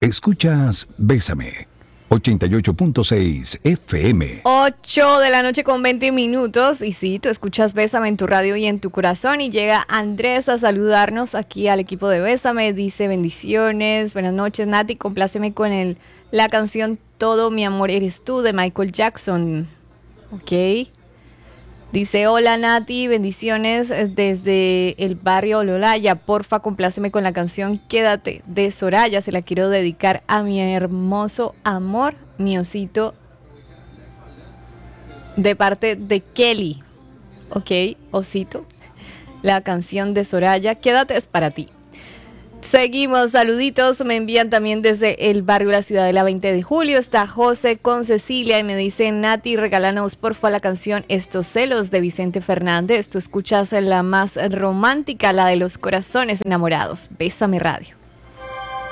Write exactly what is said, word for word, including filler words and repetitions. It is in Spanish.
Escuchas Bésame, ochenta y ocho punto seis F M. ocho de la noche con veinte minutos. Y sí, tú escuchas Bésame en tu radio y en tu corazón. Y llega Andrés a saludarnos aquí al equipo de Bésame. Dice bendiciones, buenas noches Nati, compláceme con el, la canción Todo mi amor eres tú de Michael Jackson. Ok. Dice, hola Nati, bendiciones desde el barrio Ololaya. Porfa, compláceme con la canción Quédate de Soraya. Se la quiero dedicar a mi hermoso amor, mi osito, de parte de Kelly. Ok, osito. La canción de Soraya, Quédate, es para ti. Seguimos, saluditos, me envían también desde el barrio La Ciudadela veinte de julio, está José con Cecilia y me dice, Nati, regálanos porfa la canción Estos celos de Vicente Fernández. Tú escuchas la más romántica, la de los corazones enamorados. Bésame Radio.